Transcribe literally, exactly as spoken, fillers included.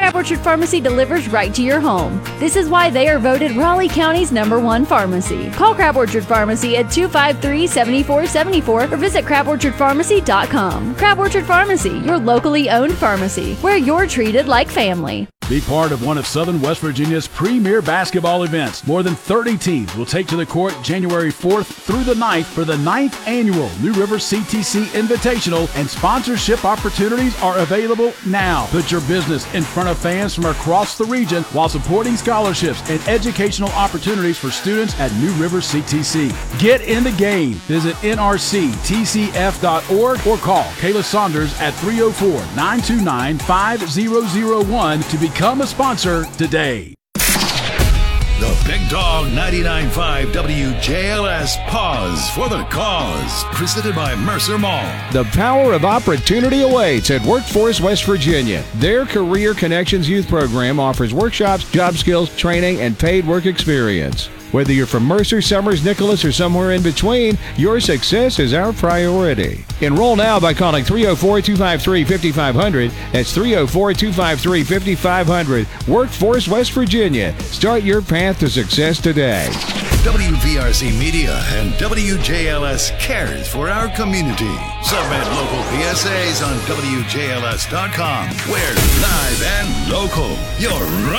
Crab Orchard Pharmacy delivers right to your home. This is why they are voted Raleigh County's number one pharmacy. Call Crab Orchard Pharmacy at two five three, seven four seven four or visit crab orchard pharmacy dot com. Crab Orchard Pharmacy, your locally owned pharmacy, where you're treated like family. Be part of one of Southern West Virginia's premier basketball events. More than thirty teams will take to the court January fourth through the ninth for the ninth annual New River C T C Invitational, and sponsorship opportunities are available now. Put your business in front of fans from across the region while supporting scholarships and educational opportunities for students at New River C T C. Get in the game. Visit N R C T C F dot org or call Kayla Saunders at three oh four, nine two nine, five oh oh one to become Become a sponsor today. The Big Dog ninety-nine point five W J L S Pause for the Cause, presented by Mercer Mall. The power of opportunity awaits at Workforce West Virginia. Their Career Connections Youth Program offers workshops, job skills, training, and paid work experience. Whether you're from Mercer, Summers, Nicholas, or somewhere in between, your success is our priority. Enroll now by calling three oh four, two five three, five five zero zero. That's three oh four, two five three, five five zero zero. Workforce West Virginia. Start your path to success today. W V R C Media and W J L S cares for our community. Submit local P S As on W J L S dot com. We're live and local. You're right.